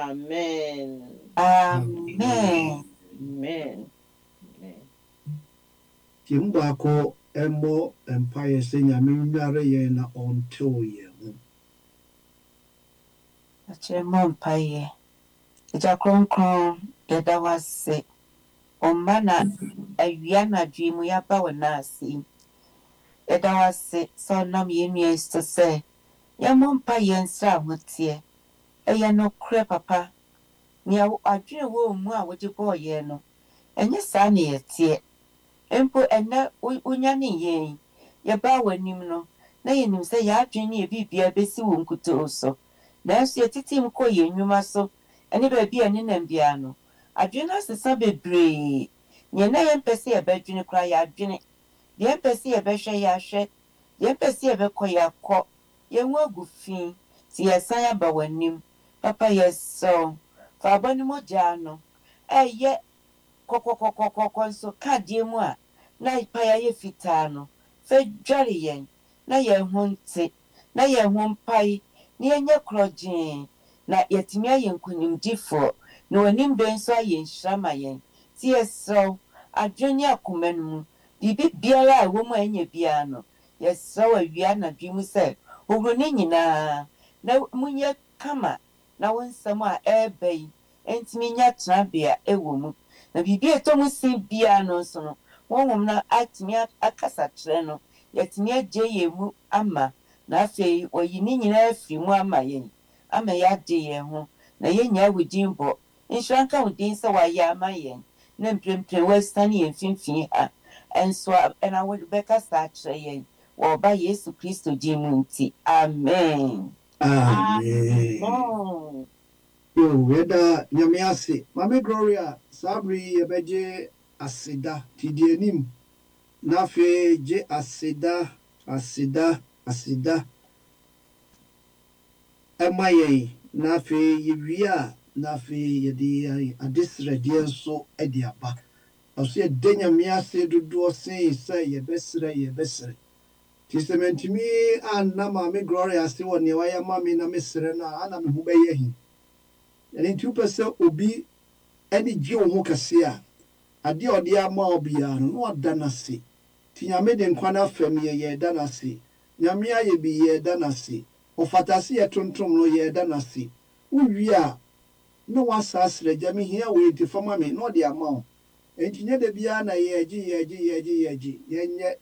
Amen. Amen. Amen. Timbako emo empire senya minare ye na onto ye. Achemo mpaye. Eja kronkron yɛda wo ase. Ɔmma na awia na adwemu yɛaba wo na ase. Yɛda wo ase sɛ ɔnam yɛn nua yi so sɛ yɛmmɔ mpaeɛ nsrɛ ahoteɛ. Ɛyɛ nokorɛ papa. Nea adwene wɔ mu a wode bɔɔ yɛn no, ɛnyɛ saa na yɛteɛ. Mpo ɛnnɛ wonya ne yɛn yɛbaa w'anim no, na yɛnim sɛ yɛadwene ne yɛbiribia bɛsi wo nkutoo so. Nanso yɛtete mu kɔ yɛn nnwuma so, ɛne baabi a ɛne nam biara no, adwene no asesa bebree. Nea na yɛmpɛ sɛ yɛbɛdwene koraa yɛadwene. Deɛ yɛmpɛ sɛ yɛbɛhwɛ yɛahwɛ. Deɛ yɛmpɛ sɛ yɛbɛkɔ yɛakɔ. Yɛn ho agu fi nti yɛsan aba w'anim. Papa yɛsɛw. Fa abɔ no mogya no. Ɛyɛ kɔkɔkɔkɔkɔ nso kadeɛ mu a na pae ayɛ fitaa no. Fa dware yɛn na yɛn ho nte. Na yɛn ho mpae. Na yɛnyɛ korɔgyee. Na yɛtumi ayɛ nkonimdifoɔ. Na w'anim bɛn nso ayɛ nhyira ma yɛn. Nti yɛsɛw. Adwene ne akoma no mu. Biribi biara a ɛwɔ mu a ɛnyɛ biara no. Yɛsɛw awia anadwo mu sɛ owuro ne nyinaa. Na munyɛ kama. Na wo nsɛm a ɛreba yi ɛntumi nya tenabea ɛwɔ mu. Na biribi a ɛtɔ mu sen biara no nso no. Honhom no atumi akasa kyerɛ no. Yɛtumi agye yɛn mu ama. Na afei wɔyi ne nyinaa afiri mu ama yɛn. Ama yɛagye yɛn ho. Na yɛnyaa wo din bɔ. Nhyira nka wo din sɛ wɔayɛ ama yɛn. Na mprempren wɔasane yɛn mfimfini ha. Ɛnso ɛna wode bɛkasa akyerɛ yɛn. Wɔ ɔba Yesu Kristo din mu nti. Amen. Amen. Yo, weda nyame ase. Mame Gloria, sabri yebeje aseda tidienim. Na fe je aseda. Ema ye na fe yewia na fe yedi adesrede nso edi aba. Ɔso yɛda nyame ase dodoɔ sen sɛ yɛbɛsrɛ. Nti sɛ mantumi anna Maame Gloria ase wɔ nea wayɛ ma me na mesrɛ no a ana me ho bɛyɛ hi. Ɛno nti wopɛ sɛ obi ne gye wo ho kɛse a adeɛ a ɔde ama wo biara no na ɔda no ase. Nti nyame de nkwa no afam yɛda no ase. Nyame ayɛ bi yɛda no ase. Ɔfata se yɛtontom no yɛda no ase. Wowie a na woasa asrɛ gya mehia wei nti fama me na ɔde ama wo. Enti nyɛ da biara na yɛgye. Yɛnyɛ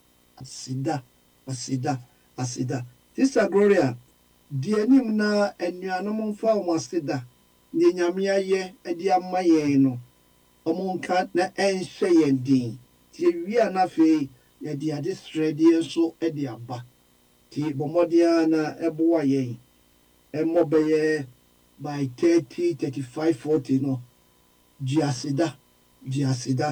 aseda. Sister Gloria, deɛ anim na anuanom mfa wɔn aseda. Ne nyame ayɛ de ama yɛn no. Ɔmo nka na ɛnhyɛ yɛn din. Nti ewie a na afei yɛde adesrɛdeɛ nso de aba. Nti bɔ mmɔden na ɛboa yɛn. Ɛmmɔ bɛyɛ by 30, 35, 40 no. Gye aseda.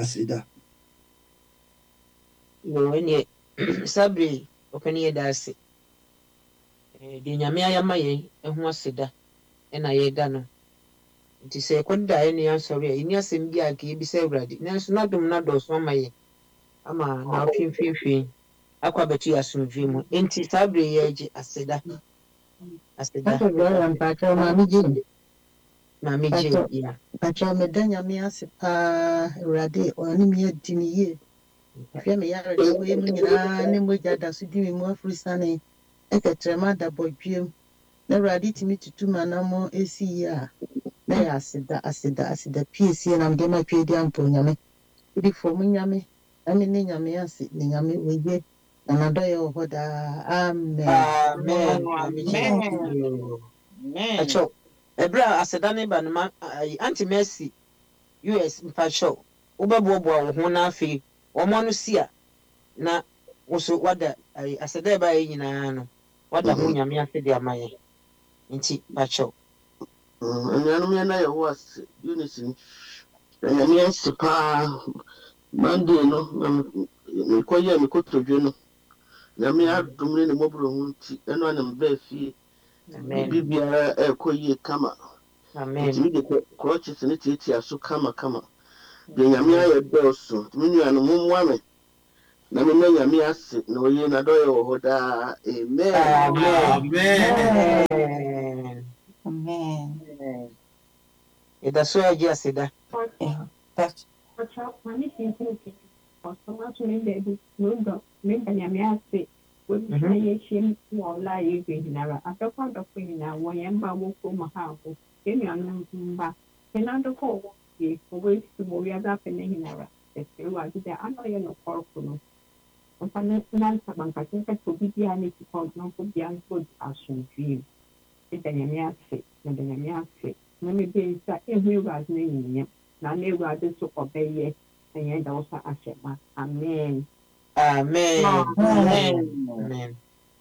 Yo, any sabri, open ye dasi. The Nyamia Maye, and who was seda, and I dano. It is a quad any answer, in your same gear, be say ready. There's not those one my ama now fin. Aquabeti as soon dream. Ain't it sabri age aseda? Mammy Jane, yeah. Pacha medanya me ase pa Rade or any mere dini. If you may yard away, and mogya da so di mu afri sane. Eka trema da boypiem. Na Rade to me to 2 manamo AC ya. Na ya asida PC and I'm dema pedi ampo nyame. Idi for munyame. Ani ne nyame ase ne nyame weye. Na nadoye ohoda. Amen. Acho. Ebra aseda ne ba no ma anti Mercy US mpacho wobɛboaboa wo ho na afei wɔn no si a na woso wada aseda ba yi nyinaa no wada ho nyame ase de ama yɛ nti pacho anuanom yɛ na yɛ ho ase unity nyame ase paa Monday no mekɔyɛ mekɔtodwe no nyame adom ne mmɔborɔ ho nti ɛno a na mbaa fie bibiara ɛkɔyie kama. Amen. Timi de crutches ne tiatia so kama. De nyame ayɛ dɔɔso. Timi nuanu mumwa me. Na me nyame ase na oye na dɔyɛ wɔ hɔ daa. Amen. Amen. Yɛda so agye aseda. But Mami sinti customer to me baby no me banyame ase we na ye chim wo la ye be hinara afekwa do ko hina wo ye mba wo ko ma ha ko ye mi anu mba hina do ko wo ye ko we si mo ya da pe ne hinara e se wa di da ano ye no ko ko no mpa ne nan sa banka tin ka to bi dia ne ti ko no ko dia ko asun fi e banyame ase me banyame ase na me be sa e hu wa ne yin na ne wa de so obeye and da also ashema amen Amen. Amen.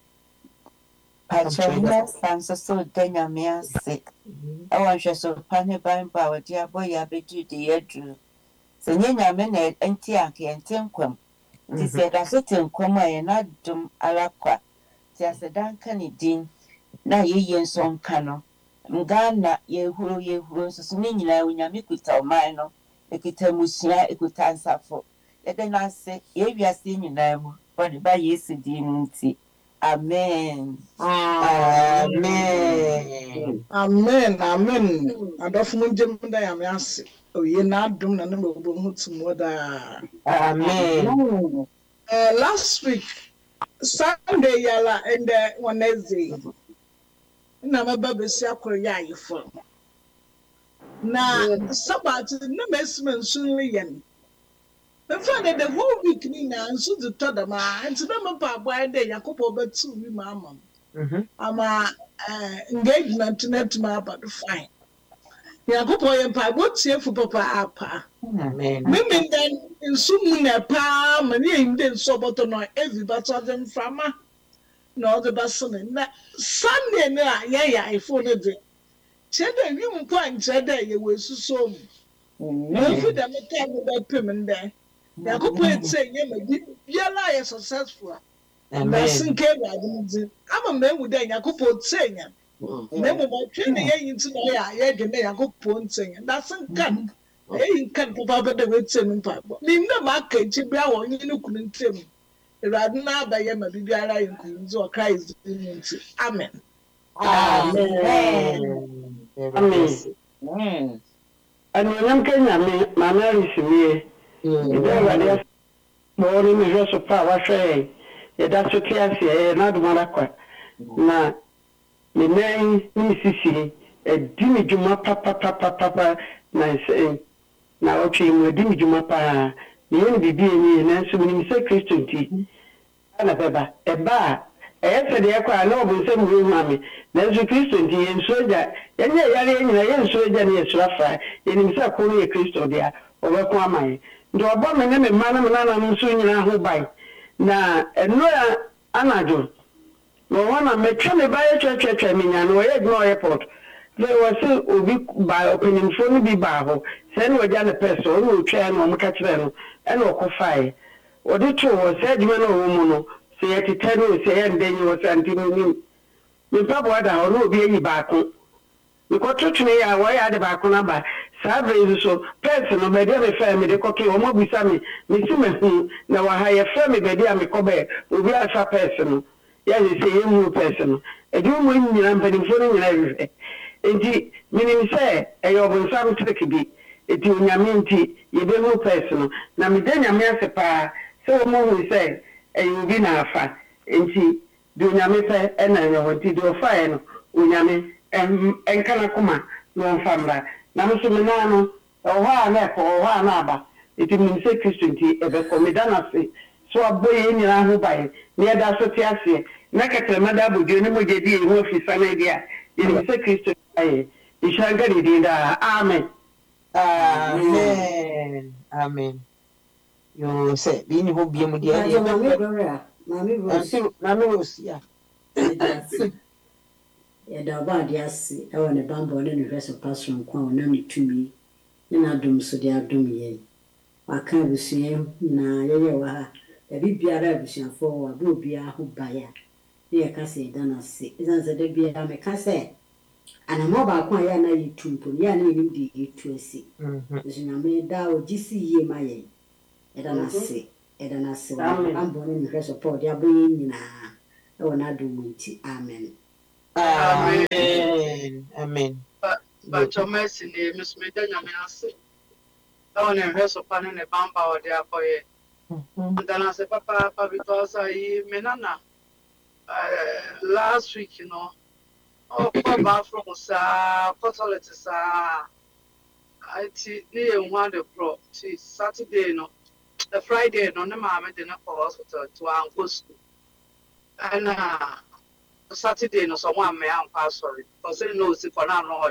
Patrona Francis Denya se. I want you so pane by power, dear boy, I bet you the edge. So, Nyame na entianke and tenquam. He said, I sit in coma and I dum alaqua. Just a Duncan din. Na ye yen son cano. Ngana ye who so nina when you make with our minor. Ekita musia ekutansa for. Let them not say, ye we are seeing you now, but by yes, dinti. Amen. Amen. Amen. Adolfo mo gye mo da ya me ase. Oye na adom na na mo hu tumo da. Amen. Last week Sunday yala and Wednesday. Na maba besi akoro ya ayefo. Na Sabbath na mesmen sunle yen. The fact the whole week ni na nso de to da ma nti na mpa abo de Yakobo betu wi ma amam. Ama engagement net ma but fine. Yakobo yen pa bo tie fu papa apa. Amen. Mimi then nso mu na pa ma ni inde nso boto no every battle them frama. No the basone na Sunday na ya ifo no de. Chede wi mu point chede ye we suso mu. Na fi da me ta go be pem nde. Yakobo etse nye ma biala ye successful. Na sinke ba di. Ama me wu da Yakobo tsenya. Na mo mo twe ne ye yin ti no ya ye de ne Yakobo tsenya. Na sinka. Eyi kan papa ba da we tsemu pa. Ni na ma ka chi bia wo nyi no kunu ntem. Iradu na ba ye ma bibiara yin kunu zo Christ ni nti. Amen. Amen. Amen. Anyonyam Kenya ma Mary Simie. Ide awade mo ni mi so pa wa hwe. Ye da so tiase na do mara kwa. Na me nan ni sisi di mi djuma papa na se na ochi mo di mi djuma pa ni yen bibi ni na so mi se Kristo nti ana beba eba se de kwa na obo se mu hu ami na so Kristo nti yen soja yen ye yare nyina yen soja ni esrafa yen mi se ko ni Kristo dia obeko amaye ndo obo me ne me mana me na no so nyina ho bai na eno ya anajo no wana metwa me baye twetwe me nya no ye gno airport there was obi by opening phone bi ba ho se no ja ne person no twa no mo ka kire no e no okofai odi to wo se djuma no wo mu no se ye tete no se ye ndenyi wo santi ni mi pabo ada ho no obi yi ba ko mi ko twetwe ya wo ya de ba ko na ba sabe so person no be de me fa me de ko ke o mo bisa mi si me hu na wa ha ye fa me be de am ko be obi afa person no ya le se ye mu person e di mo nyina mpani fo no nyina hwe enti minim se e yo bo sam trick bi eti onyame nti ye be mu person na me de nyame ase pa se o mo hu se e yo bi na afa enti de onyame pe e na yo nti de ofa e no onyame enkana kuma no famra na mo so me na no o ha na ko o ha na aba eti minim se Kristo nti e be ko me da na se so aboye nyina ho bai ne da so ti ase na katrama bujo ni mo je di ho fi sana dia ni se Kristo aye ishangari dinda amen Amen. You say bi ni ho bia mu dia dia mami Rose ya ya da ba dia ase e wona bambo ne no reso passion kwa wona mi tumi ne na dum so dia dum ye aka busuye na ye wa da bibiara busuafo wa bo bia ho baya ye ka se da na se izanse da bia me ka se ana mo ba kwa ya na yitumpo ya na ni di etu ase na me da o gisi ye ma ye eda na se ambo ne ni support ya bo nyina e wona do munti amen amen But your mercy, Miss Medina Massey. I want to rest upon a bamba or their boy. And then I said, Papa, because I menana last week, oh, Papa from Cotolitis, I near one the pro. Saturday, the Friday, no, the mamma didn't go hospital to Uncle School. And Saturday, no, someone may pass sorry, because they know it's for now, no,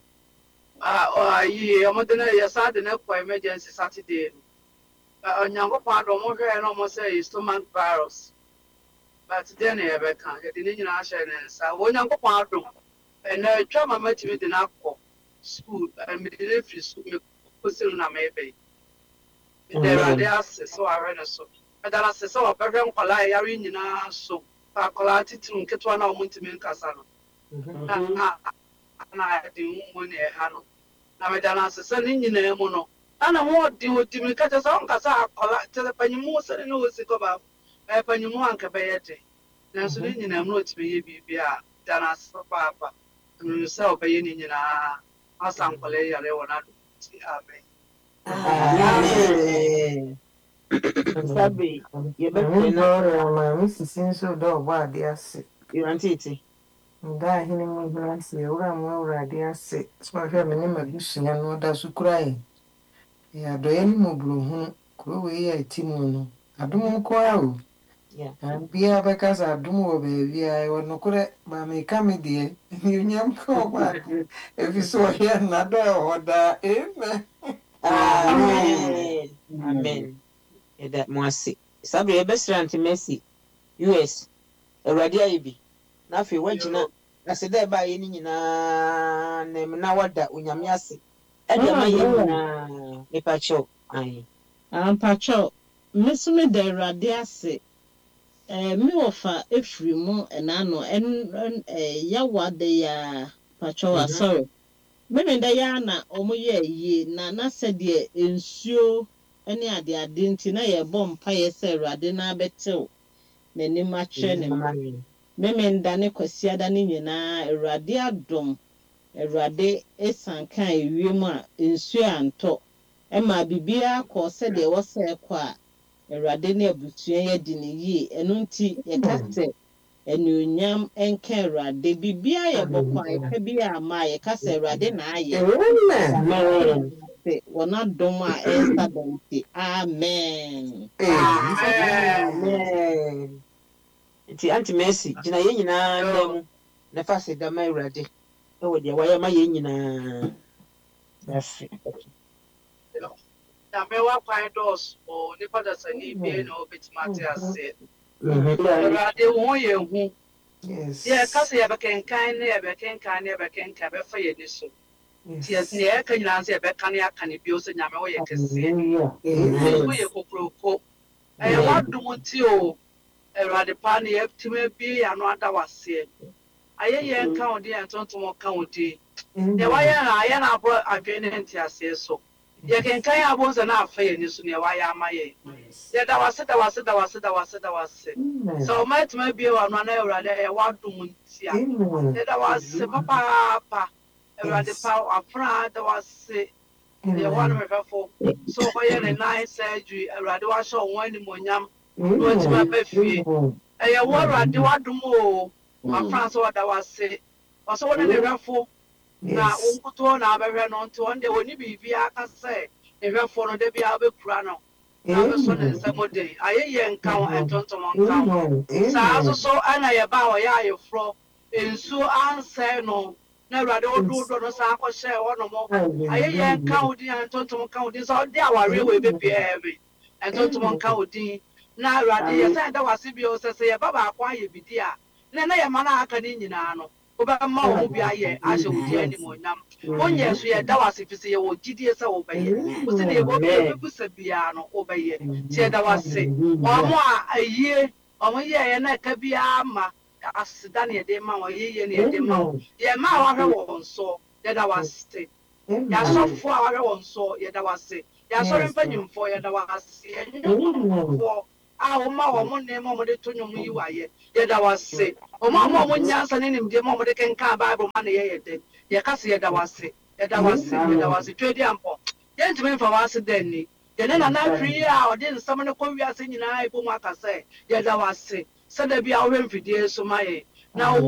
I'm not going to emergency Saturday. Younger part of more and almost say stomach virus. But then I can't get in international. I won't go part of and trauma met with an alcohol school and midwifery school. Maybe there are the access, so I ran a so. But I said, so a very polite arena so. Pacolati to get one of Muntimin Casano. And I do money a handle. Now, Madame, sending in a mono. And I want to do me catch a song as I collect the Panimus and no Sicoba, a Panimuanca Bayete. Now, so in a note to be done as Papa, and you sell by any as Uncle Leonard. Sabi, you better Mrs. so dog, why they are sick. you auntie. Die him in say, or they are sick. So I have a name of Lucian, no, that's who cry. Yeah, do any more blue, go away a timono. I don't call. Yeah. And be a because I do more, baby. I will not correct, but may come, dear. You yam call back. If you saw here, not or that, amen. Amen. Amen. That Mossy. Sabi, a best run to Messi. US. A radia be. Nafi, what you know? I said there by any name now what that when Yamiasi. And the Pacho. Aye. Pacho. Miss me de radia se. Me offer every mo and ano and yawa de Pacho, sorry. Maybe Diana, ye, na said ye, ensure any idea didn't na bomb pie say radina betel. Nene matchen and Memen dane kwasia dane na radia dom. Rade esanka ewema nsuo anto. Ema bibia ko se de wo se kwa rade ne abusua ye di ne yi enu nti ye kase enunyam enka rade bibia ye bokwa ye bia ma ye kase rade na aye. Amen. Wona dom a ensa dante. Amen. Amen. Nti anti Messi gina ye nyina ndem na fase da mai rade. E wo de waya ma ye nyina. That's Now, may walk by doors or Nipa that's a need being or bit matter said. They won't you. Yes. Yeah, Cassie ever can never can cover for you. Yes, near can answer Becania can abuse and Yamawa can say. We cook. I want to want you a radipani up to be and what I was saying. I ain't county and Tonto County. The wire I am brought a drainant say so. You can carry a bones and half fair in this near why am I? Yet I was it. So might maybe one rather a want to want ya. That I was papa, a rather power of pride that was the one for. So I had a nice surgery, a rather was so one in Monyam, what's my baby? I want to want to more. My friends, what I was say. Also, what a raffle. Now, Uncle na very on to one day when you be via can say, if you're for the be able crano. Now, son and some day. I ain't count and don't count. So, Anna, about ya, fro, and so answer no. Never don't do no sample share one more. I ain't counting and don't count this all day. Our real baby heavy and don't count. Now, Raddy, that was CBO say, Baba, quiet be dear. Nana, a man, I can in Nano. More be I shall be anymore. 1 year, so that was if you say, oh, GDS obey. Was it a piano obey? Said that was say, or more a year, or 1 year, and I can be ama as Daniel de Mao, a year near the Mao. Yeah, my one so that I was say. Ya so 4 hours so, yet I was say. Ya so in for you, that was say. Ah, Mamma, one name, Mamma, the Tony, you are yet. Yet I was say, oh, Mamma, when you answer him, the moment they can come Bible money, yet. Your cousin, that was say. yɛda wase twɛdi ampɔ yɛntumi mfa wase da nni yɛne nana hwee a ɔde nsɛm no kɔ wiase nyinaa ɛbɔ mu aka sɛ yɛda wase sɛda bi a wohwɛ mfidie so ma yɛ na